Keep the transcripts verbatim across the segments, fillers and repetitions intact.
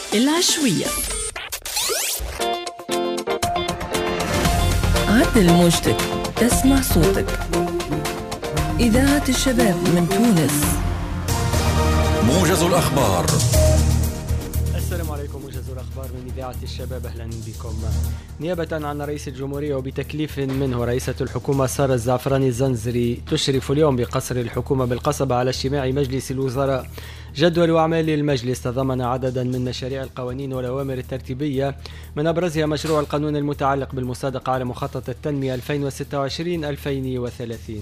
العشوية. عدل موجتك تسمع صوتك. إذاعة الشباب من تونس. موجز الأخبار. السلام عليكم. موجز الأخبار من إذاعة الشباب، أهلا بكم. نيابة عن رئيس الجمهورية وبتكليف منه، رئيسة الحكومة سارة الزعفراني الزنزري تشرف اليوم بقصر الحكومة بالقصبة على اجتماع مجلس الوزراء. جدول أعمال المجلس تضمن عددا من مشاريع القوانين والأوامر الترتيبية، من أبرزها مشروع القانون المتعلق بالمصادقة على مخطط التنمية ألفين وستة وعشرين ألفين وثلاثين.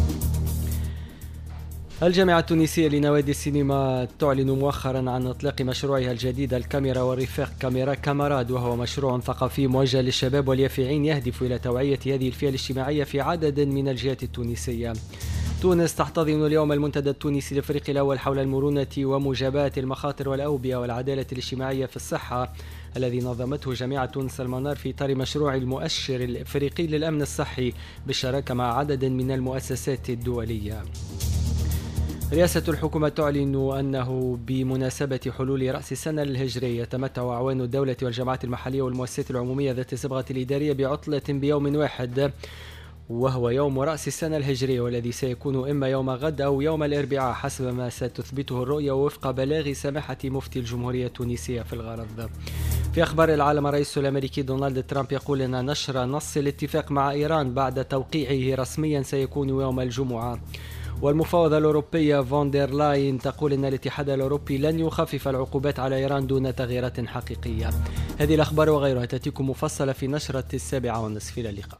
الجامعة التونسية لنوادي السينما تعلن مؤخرا عن إطلاق مشروعها الجديد الكاميرا والرفاق كاميرا كاماراد، وهو مشروع ثقافي موجه للشباب واليافعين يهدف إلى توعية هذه الفئة الاجتماعية في عدد من الجهات التونسية. تونس تحتضن اليوم المنتدى التونسي الافريقي الأول حول المرونة ومجابهة المخاطر والأوبئة والعدالة الاجتماعية في الصحة، الذي نظمته جامعة تونس المنار في إطار مشروع المؤشر الافريقي للأمن الصحي بالشراكة مع عدد من المؤسسات الدولية. رئاسة الحكومة تعلن أنه بمناسبة حلول رأس السنة الهجرية يتمتع أعوان الدولة والجامعات المحلية والمؤسسات العمومية ذات الصبغة الإدارية بعطلة بيوم واحد، وهو يوم رأس السنة الهجرية، والذي سيكون إما يوم غد أو يوم الأربعاء حسب ما ستثبته الرؤية وفق بلاغ سماحة مفتي الجمهورية التونسية في الغرض. في أخبار العالم، الرئيس الأمريكي دونالد ترامب يقول أن نشر نص الاتفاق مع إيران بعد توقيعه رسميا سيكون يوم الجمعة. والمفوضة الأوروبية فوندر لاين تقول أن الاتحاد الأوروبي لن يخفف العقوبات على إيران دون تغييرات حقيقية. هذه الأخبار وغيرها تأتيكم مفصلة في نشرة السابعة والنصف. إلى اللقاء.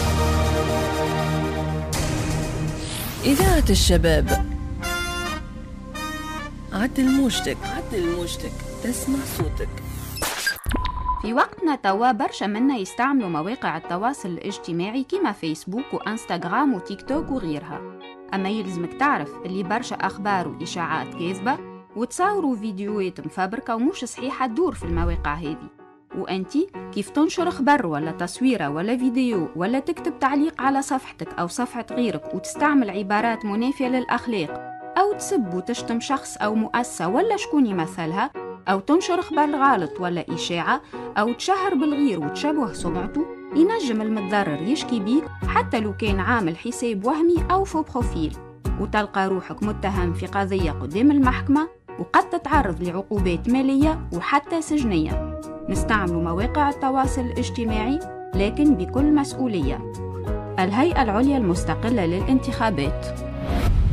إذاعة الشباب. عدل موجتك عدل موجتك تسمع صوتك. في وقتنا توا برشا منا يستعملوا مواقع التواصل الاجتماعي كما فيسبوك وانستغرام وتيك توك وغيرها، أما يلزمك تعرف اللي برشا أخبار وإشاعات كاذبة وتصوروا فيديوهات مفبركة ومش صحيحة تدور في المواقع هذه، وأنتي كيف تنشر خبر ولا تصويرة ولا فيديو ولا تكتب تعليق على صفحتك أو صفحة غيرك وتستعمل عبارات منافية للأخلاق، أو تسب وتشتم شخص أو مؤسسة ولا شكون يمثلها، أو تنشر خبر غلط ولا إشاعة، أو تشهر بالغير وتشبه سمعته، ينجم المتضرر يشكي بيك حتى لو كان عامل حساب وهمي أو فو بروفيل، وتلقى روحك متهم في قضية قدام المحكمة، وقد تتعرض لعقوبات مالية وحتى سجنية. نستعمل مواقع التواصل الاجتماعي لكن بكل مسؤولية. الهيئة العليا المستقلة للانتخابات.